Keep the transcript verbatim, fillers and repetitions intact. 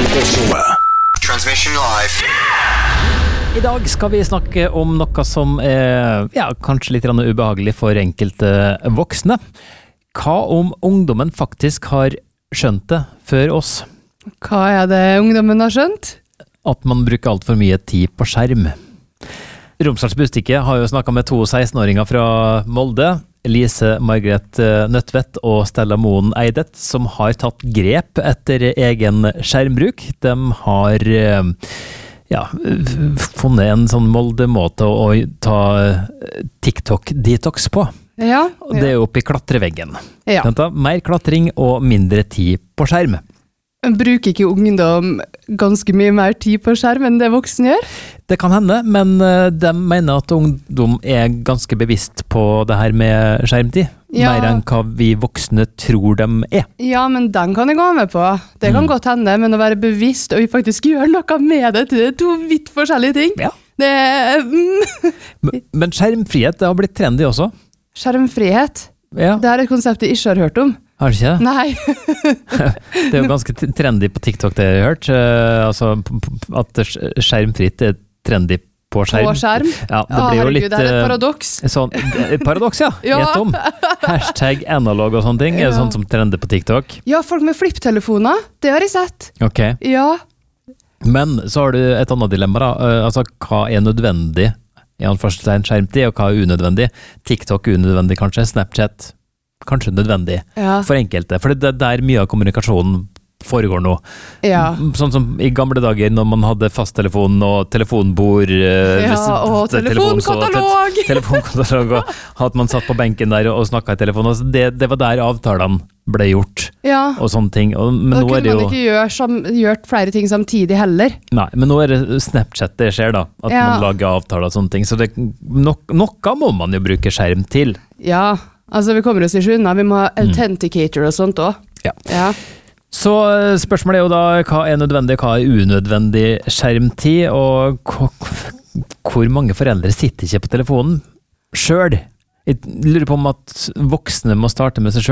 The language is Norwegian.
Transmission live. I dag skal vi snakke om noe som er ja, kanskje litt ubehagelig for enkelte voksne. Hva om ungdommen faktisk har skjønt det før oss? Hva er det ungdommen har skjønt? At man bruker alt for mye tid på skjerm. Romsdals Budstikke har jo snakket med to seksten-åringer fra Molde, Lise Margret Nødtvedt og Stella Moen Eidet, som har tatt grep etter egen skjermbruk. De har ja, funnet en sånn Molde-måte å ta TikTok-detox på. Ja, ja. Det er jo oppe i klatreveggen. Ja. Mer klatring og mindre tid på skjerm. Bruker ikke ungdom ganske mye mer tid på skjerm enn det voksne gjør? Det kan hende, men de mener at ungdom er ganske bevisst på det her med skjermtid. Ja. Mer enn hva vi voksne tror de er. Ja, men den kan jeg gå med på. Det kan mm. godt hende, men å være bevisst og faktisk gjøre noe med det, det er to vidt forskjellige ting. Ja. Det er, mm. men, men skjermfrihet, det har blitt trendy også. Skjermfrihet? Ja. Det er et konsept jeg ikke har hørt om. Har du ikke det? Nei. Det er jo ganske trendy på TikTok, det jeg har hørt. Uh, altså, at skjermfritt er trendy på skjerm. På skjerm? Ja, det blir jo herregud, litt... det er et paradoks. Sånn, et paradoks, ja. Ja. Gjett om. Hashtag analog og sånne ting. Ja. Er det sånt som trender på TikTok? Ja, folk med flipptelefoner. Det har jeg sett. Ok. Ja. Men så har du et annet dilemma da. Uh, altså, hva er nødvendig? I anførselstegn skjermtid, og hva er unødvendig? TikTok unødvendig kanskje, Snapchat kanskje nødvendig ja. For enkelte. For det er der mye av kommunikasjonen foregår nå. Ja. Sånn som i gamle dager når man hadde fasttelefon og telefonbord. Ja, og telefonkatalog! Te telefonkatalog, og at man satt på benken der og snakket i telefonen. Altså det, det var der avtalene ble gjort. Ja. Og sånne ting. Og, men da nå er det jo... kunne man ikke gjøre, sam, gjort flere ting samtidig heller. Nei, men nå er det Snapchat det skjer da. At ja. Man lager avtaler og sånne ting. Så det, no, noe må man jo bruke skjerm til. Ja, altså vi kommer oss ikke unna. Vi må ha authenticator og sånt også. Ja. Ja. Så spørsmålet er jo da, hva er nødvendig, hva er unødvendig skjermtid, og hvor mange foreldre sitter ikke på telefonen selv? Jeg lurer på om at voksne må starte med seg selv.